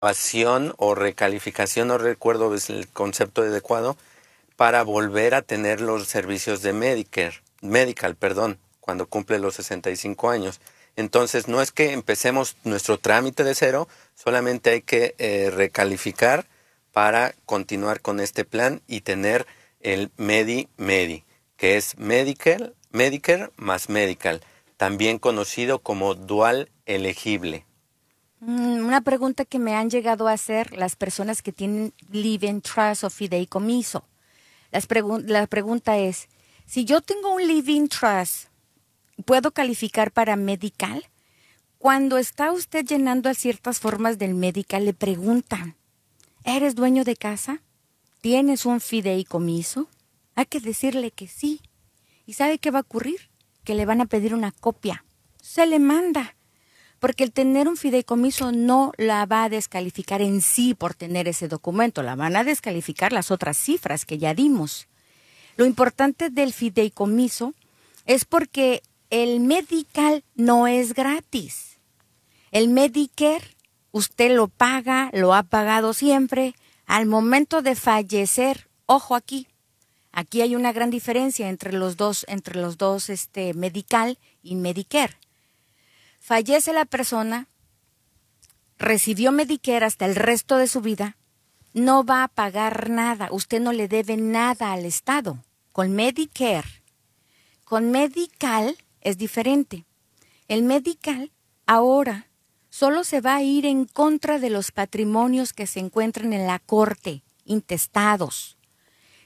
o recalificación, no recuerdo es el concepto adecuado, para volver a tener los servicios de Medical, perdón, cuando cumple los 65 años. Entonces, no es que empecemos nuestro trámite de cero, solamente hay que recalificar para continuar con este plan y tener el Medi, que es Medicare más Medical, también conocido como dual elegible. Una pregunta que me han llegado a hacer las personas que tienen Living Trust o fideicomiso. La pregunta es, si yo tengo un Living Trust, ¿puedo calificar para Medical? Cuando está usted llenando a ciertas formas del Medical, le preguntan, ¿eres dueño de casa? ¿Tienes un fideicomiso? Hay que decirle que sí. ¿Y sabe qué va a ocurrir? Que le van a pedir una copia. Se le manda. Porque el tener un fideicomiso no la va a descalificar en sí por tener ese documento. La van a descalificar las otras cifras que ya dimos. Lo importante del fideicomiso es porque el Medical no es gratis. El Medicare, usted lo paga, lo ha pagado siempre. Al momento de fallecer, ojo aquí hay una gran diferencia entre los dos Medical y Medicare. Fallece la persona, recibió Medicare hasta el resto de su vida, no va a pagar nada, usted no le debe nada al Estado. Con Medicare, con Medical es diferente. El Medical ahora solo se va a ir en contra de los patrimonios que se encuentran en la corte, intestados.